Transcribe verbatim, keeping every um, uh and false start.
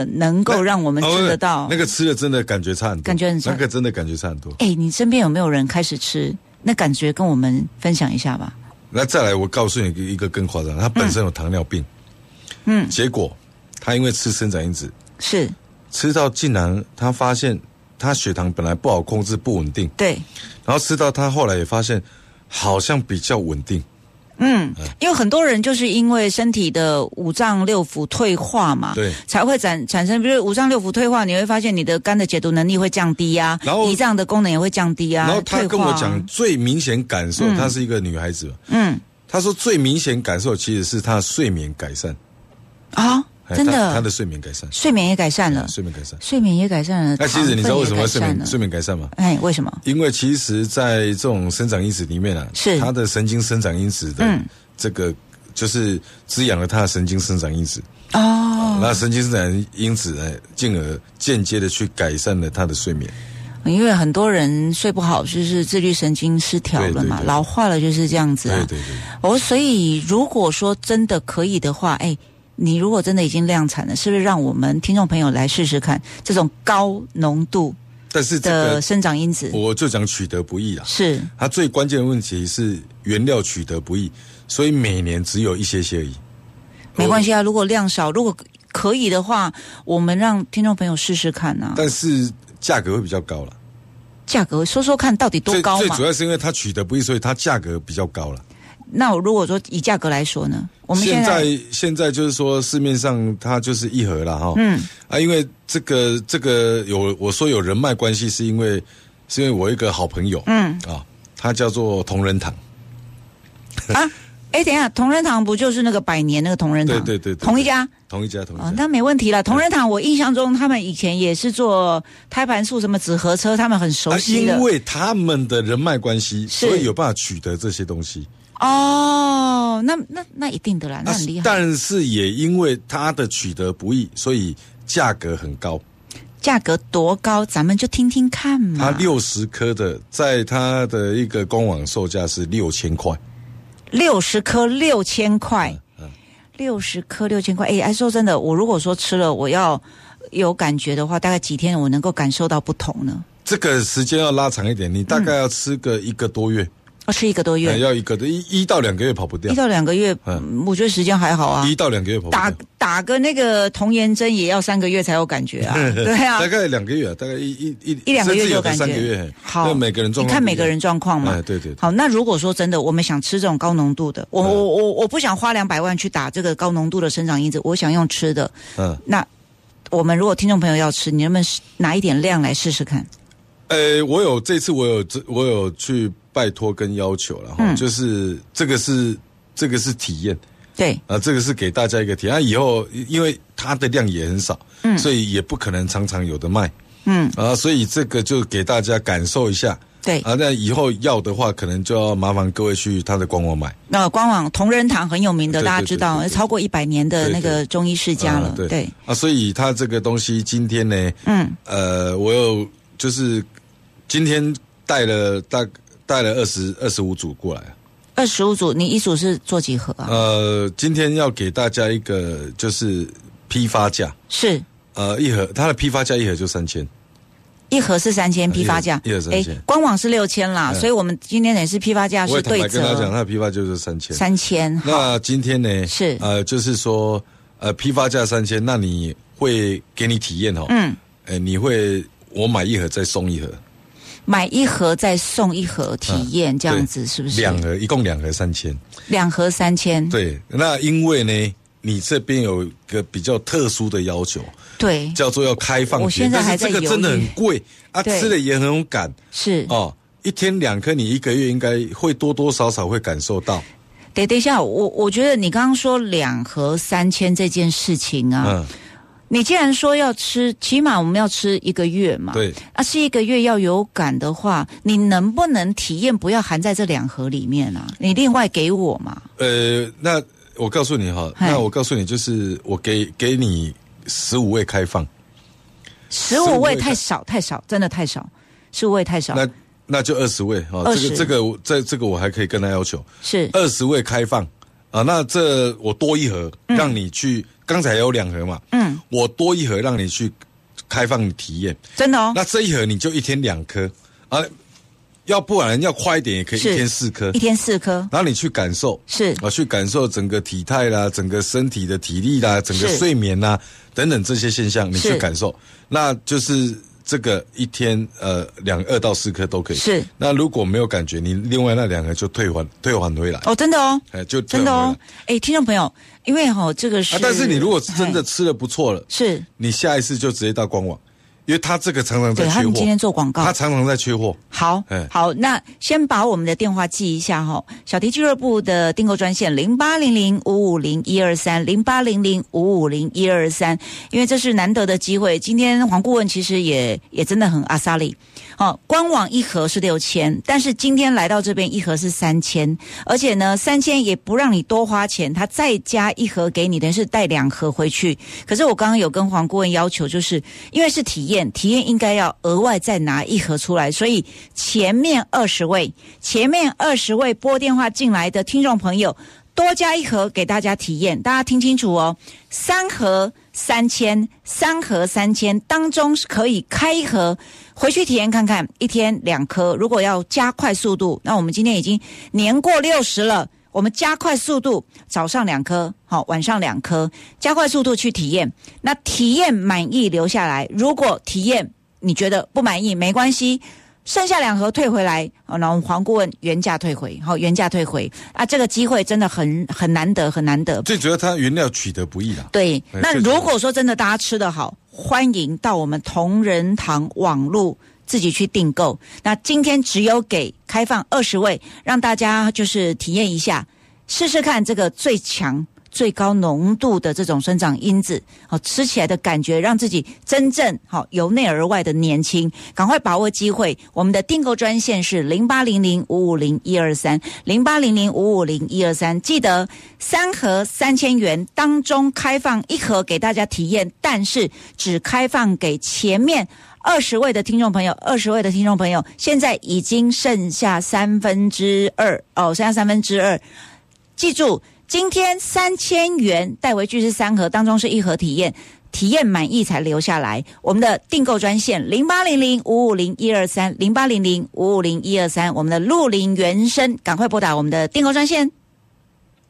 能够让我们吃得到。 哦、那个吃了真的感觉差很多， 感觉很差， 那个真的感觉差很多。 哎，你身边有没有人开始吃？那感觉跟我们分享一下吧。 那再来，我告诉你一个更夸张，他本身有糖尿病， 嗯， 结果他因为吃生长因子， 是吃到竟然他发现他血糖本来不好控制，不稳定， 对， 然后吃到他后来也发现好像比较稳定。 嗯，因为很多人就是因为身体的五脏六腑退化嘛， 对， 才会产产生，比如五脏六腑退化，你会发现你的肝的解毒能力会降低啊， 然后胰脏的功能也会降低啊。 然后他跟我讲，最明显感受，她、嗯、是一个女孩子，嗯，她说最明显感受其实是她的睡眠改善啊。真的， 他的睡眠改善， 睡眠也改善了， 睡眠改善， 睡眠也改善了。 那其实你知道为什么睡眠睡眠改善吗？ 哎，为什么？ 因为其实，在这种生长因子里面啊， 是它的神经生长因子的这个，嗯、就是滋养了它的神经生长因子哦、 呃。那神经生长因子呢，进而间接的去改善了他的睡眠。 因为很多人睡不好，就是自律神经失调了嘛，对对对，老化了就是这样子啊。 对对对。 哦，所以如果说真的可以的话，哎。你如果真的已经量产了，是不是让我们听众朋友来试试看这种高浓度但是的生长因子？ 我就讲取得不易啦。 是， 它最关键的问题是原料取得不易，所以每年只有一些些而已。 没关系啊，如果量少，如果可以的话，我们让听众朋友试试看啊。 但是价格会比较高了。 价格说说看到底多高嘛？ 最最主要是因为它取得不易，所以它价格比较高了。 那我如果说以价格来说呢？我们现在现在就是说市面上它就是一盒啦哈，嗯啊，因为这个这个有我说有人脉关系，是因为是因为我一个好朋友，嗯啊，他叫做同仁堂啊，哎，等一下，同仁堂不就是那个百年那个同仁堂？ 对对 对, 对， 同一家， 同一家，同一家， 哦，那没问题了。同仁堂，我印象中他们以前也是做胎盘素什么纸盒车，他们很熟悉的， 啊、因为他们的人脉关系，所以有办法取得这些东西。 哦，那那那一定的啦，那很厉害。 但是也因为它的取得不易，所以价格很高。 价格多高？咱们就听听看嘛。 它六十颗的，在它的一个官网售价是六千块。 六十颗六千块，六十颗六千块。哎，哎，说真的，我如果说吃了，我要有感觉的话，大概几天我能够感受到不同呢？ 这个时间要拉长一点，你大概要吃个一个多月。 嗯要吃一个多月， 要一个一一到两个月跑不掉， 一到两个月，嗯，我觉得时间还好啊。 一到两个月跑不掉， 打打个那个童颜针也要三个月才有感觉啊，对啊， 大概两个月，大概一一一一两个月就有感觉。 三个月， 好， 每个人状况， 你看每个人状况嘛。 哎，对 对, 对。 好，那如果说真的，我们想吃这种高浓度的，我、嗯、我我我不想花两百万去打这个高浓度的生长因子，我想用吃的。嗯，那我们如果听众朋友要吃，你能不能拿一点量来试试看？ 呃，我有这次我有我有去拜托跟要求了哈、嗯，就是这个是这个是体验， 对啊，这个是给大家一个体验。啊、以后因为它的量也很少，嗯，所以也不可能常常有的卖，嗯啊，所以这个就给大家感受一下， 对啊，那以后要的话，可能就要麻烦各位去他的官网买。 那、呃、官网同仁堂很有名的，大家知道，对对对对超过一百年的那个中医世家了， 对 对, 对, 对啊，所以他这个东西今天呢，嗯，呃，我有就是今天带了大带了二十二十五组过来。 二十五组，你一组是做几盒啊？ 呃，今天要给大家一个就是批发价， 是呃一盒，它的批发价一盒就三千， 一盒是三千，批发价一盒三千， 官网是六千啦、嗯，所以我们今天也是批发价是对折。 我跟他讲，他的批发就是三千， 三千。 那今天呢是呃，就是说呃批发价三千，那你会给你体验哦，嗯，呃，你会我买一盒再送一盒。 买一盒再送一盒体验、嗯、这样子是不是？ 两盒，一共两盒三千。 两盒三千。 对，那因为呢，你这边有一个比较特殊的要求， 对， 叫做要开放。 我现在还在犹豫， 但是这个真的很贵啊，吃了也很有感。 是哦，一天两颗，你一个月应该会多多少少会感受到。 等等一下，我我觉得你刚刚说两盒三千这件事情啊。嗯，你既然说要吃，起码我们要吃一个月嘛。 对。 啊，是一个月要有感的话，你能不能体验不要含在这两盒里面啊？你另外给我嘛。 呃，那我告诉你哈，那我告诉你，就是我给给你十五位开放。 十五位太少，太少，真的太少，十五位太少。 那那就二十位哈，这个这个在这个我还可以跟他要求， 是二十位开放啊。那这我多一盒，嗯、让你去。 刚才有两盒嘛，嗯，我多一盒让你去开放体验， 真的哦。 那这一盒你就一天两颗啊，要不然要快一点也可以一天四颗， 一天四颗， 然后你去感受， 是啊，去感受整个体态啦，整个身体的体力啦，整个睡眠啦等等这些现象，你去感受，那就是这个一天呃两二到四颗都可以。是，那如果没有感觉，你另外那两个就退还退还回来。 哦，真的哦， 哎，就真的哦，哎，听众朋友，因为哈、哦、这个是、 啊，但是你如果真的吃得不错了， 是， 你下一次就直接到官网。因为他这个常常在缺货， 对，他们今天做广告， 他常常在缺货。 好，好，那先把我们的电话记一下哈，小迪俱乐部的订购专线零八零零五五零一二三零八零零五五零一二三，因为这是难得的机会。今天黄顾问其实也也真的很阿萨里，哦，官网一盒是六千，但是今天来到这边一盒是三千，而且呢三千也不让你多花钱，他再加一盒给你，等于是带两盒回去。可是我刚刚有跟黄顾问要求，就是因为是体验。体验应该要额外再拿一盒出来，所以前面二十位，前面二十位拨电话进来的听众朋友，多加一盒给大家体验，大家听清楚哦，三盒三千，三盒三千当中可以开一盒回去体验看看，一天两颗。如果要加快速度，那我们今天已经年过六十了。我们加快速度，早上两颗，好，晚上两颗，加快速度去体验。那体验满意留下来，如果体验你觉得不满意，没关系，剩下两盒退回来，好，那我们黄顾问原价退回，好，原价退回啊，这个机会真的很很难得，很难得。 最主要它原料取得不易啦。 对，那如果说真的大家吃得好，欢迎到我们同仁堂网路。自己去订购，那今天只有给开放二十位，让大家就是体验一下，试试看这个最强、最高浓度的这种生长因子，好、哦、吃起来的感觉，让自己真正好、哦、由内而外的年轻。赶快把握机会，我们的订购专线是零八零零五五零一二三零八零零五五零一二三，记得三盒三千元当中开放一盒给大家体验，但是只开放给前面。二十位的听众朋友，二十位的听众朋友，现在已经剩下三分之二哦，剩下三分之二。记住，今天三千元带回去是三盒，当中是一盒体验，体验满意才留下来。我们的订购专线零八零零五五零一二三零八零零五五零一二三，我们的鹿林原生，赶快拨打我们的订购专线。